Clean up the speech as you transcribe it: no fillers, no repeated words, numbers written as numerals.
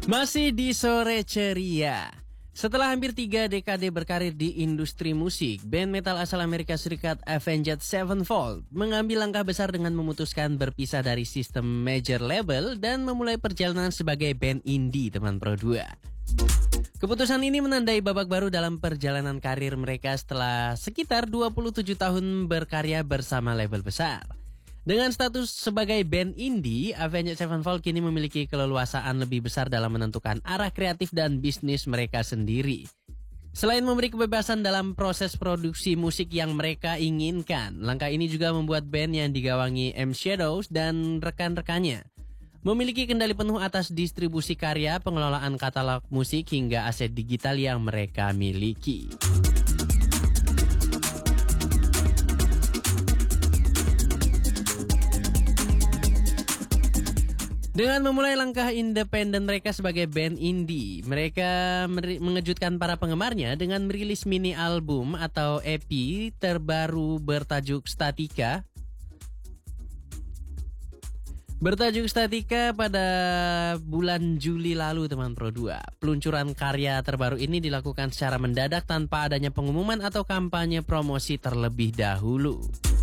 Masih di sore ceria. Setelah hampir 3 dekade berkarir di industri musik, band metal asal Amerika Serikat Avenged Sevenfold mengambil langkah besar dengan memutuskan berpisah dari sistem major label dan memulai perjalanan sebagai band indie, teman Pro 2. Keputusan ini menandai babak baru dalam perjalanan karir mereka setelah sekitar 27 tahun berkarya bersama label besar. Dengan status sebagai band indie, Avenged Sevenfold kini memiliki keleluasaan lebih besar dalam menentukan arah kreatif dan bisnis mereka sendiri. Selain memberi kebebasan dalam proses produksi musik yang mereka inginkan, langkah ini juga membuat band yang digawangi M Shadows dan rekan-rekannya memiliki kendali penuh atas distribusi karya, pengelolaan katalog musik hingga aset digital yang mereka miliki. Dengan memulai langkah independen mereka sebagai band indie, mereka mengejutkan para penggemarnya dengan merilis mini album atau EP terbaru bertajuk Statika. Pada bulan Juli lalu, teman Pro 2. Peluncuran karya terbaru ini dilakukan secara mendadak tanpa adanya pengumuman atau kampanye promosi terlebih dahulu.